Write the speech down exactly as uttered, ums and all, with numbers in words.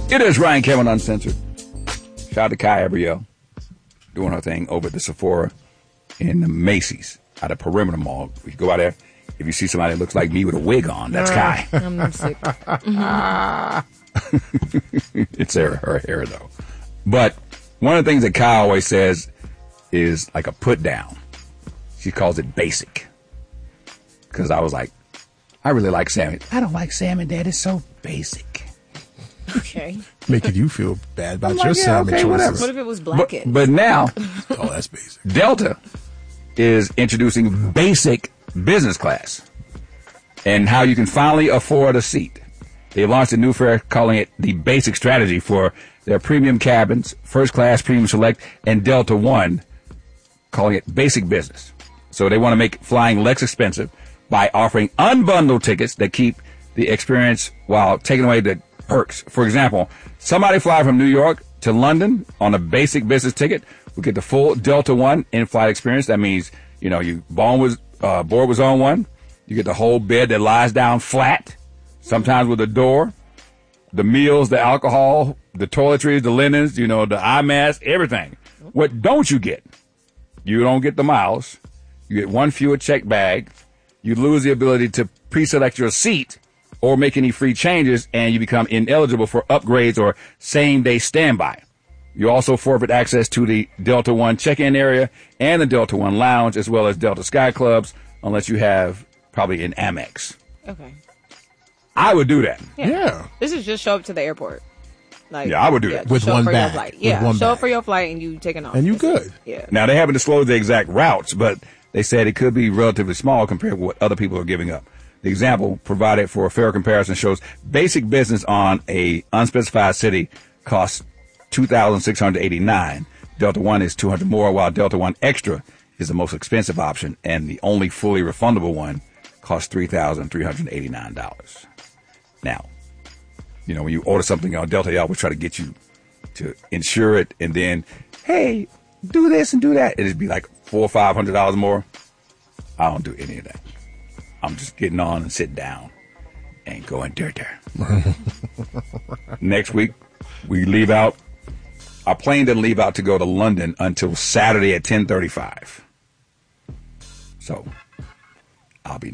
It is Ryan Kevin Uncensored. Shout out to Kai Abrielle doing her thing over at the Sephora in the Macy's out of Perimeter Mall. If you go out there, if you see somebody that looks like me with a wig on, that's Kai. I'm not sick. It's her, her hair, though. But one of the things that Kai always says is like a put down. She calls it basic. Because I was like, I really like salmon. I don't like salmon, Dad. It's so basic. Okay. Making you feel bad about like, your yeah, salmon okay, choices. whatever. What if it was But, blackened? but now, Oh, that's basic. Delta is introducing basic business class and how you can finally afford a seat. They launched a new fare calling it the Basic Strategy for their premium cabins, First Class, Premium Select, and Delta One, calling it Basic Business. So they want to make flying less expensive by offering unbundled tickets that keep the experience while taking away the perks. For example, somebody fly from New York to London on a basic business ticket will get the full Delta One in-flight experience. That means, you know, you born was, uh, board was on one. You get the whole bed that lies down flat, sometimes with a door, the meals, the alcohol, the toiletries, the linens, you know, the eye mask, everything. What don't you get? You don't get the miles. You get one fewer checked bag. You lose the ability to pre-select your seat or make any free changes, and you become ineligible for upgrades or same-day standby. You also forfeit access to the Delta One check-in area and the Delta One lounge, as well as Delta Sky Clubs, unless you have probably an Amex. Okay. I would do that. Yeah. Yeah. This is just show up to the airport. Like, Yeah, I would do yeah, that. just With show up one for bag. Your flight. With Yeah, one show up bag. for your flight and you taking off. And you That's good. it. Yeah. Now, they haven't disclosed the exact routes, but they said it could be relatively small compared to what other people are giving up. The example provided for a fair comparison shows basic business on a unspecified city costs two thousand six hundred eighty-nine dollars. Delta One is two hundred dollars more, while Delta One Extra is the most expensive option, and the only fully refundable one costs three thousand three hundred eighty-nine dollars. Now, you know, when you order something on Delta, they always try to get you to insure it, and then, hey, do this and do that. It'd be like four or five hundred dollars more. I don't do any of that. I'm just getting on and sitting down and going there, there. Next week, we leave out. Our plane doesn't leave out to go to London until Saturday at ten thirty-five. So, I'll be